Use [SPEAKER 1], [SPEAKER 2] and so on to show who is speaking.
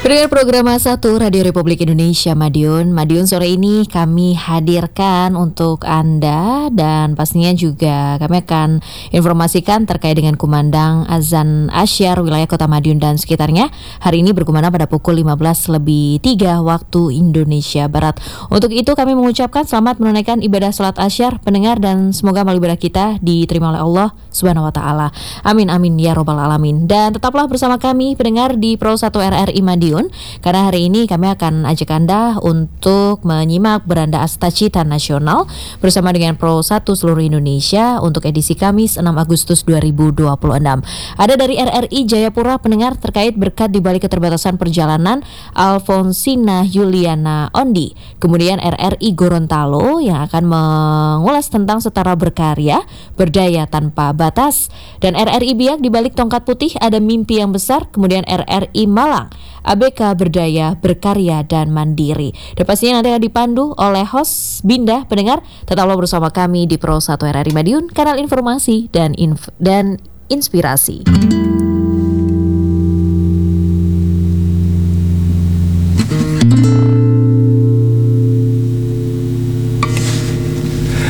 [SPEAKER 1] Pendengar program A1 Radio Republik Indonesia Madiun sore ini kami hadirkan untuk Anda dan pastinya juga kami akan informasikan terkait dengan kumandang azan Asyar wilayah Kota Madiun dan sekitarnya. Hari ini berkumandang pada pukul 15:03 waktu Indonesia Barat. Untuk itu kami mengucapkan selamat menunaikan ibadah salat Asyar pendengar dan semoga amal ibadah kita diterima oleh Allah Subhanahu wa taala. Amin amin ya robbal alamin. Dan tetaplah bersama kami pendengar di Pro 1 RRI Madiun. Karena hari ini kami akan ajak Anda untuk menyimak beranda Astacita Nasional bersama dengan Pro 1 seluruh Indonesia untuk edisi Kamis 6 Agustus 2026. Ada dari RRI Jayapura pendengar terkait berkat di balik keterbatasan perjalanan Alfonsina Yuliana Ondi. Kemudian RRI Gorontalo yang akan mengulas tentang setara berkarya, berdaya tanpa batas. Dan RRI Biak di balik tongkat putih ada mimpi yang besar. Kemudian RRI Malang ABK berdaya, berkarya, dan mandiri. Dan pastinya nanti akan dipandu oleh host Binda. Pendengar, tetaplah bersama kami di Pro 1 RRI Madiun, kanal informasi dan inspirasi.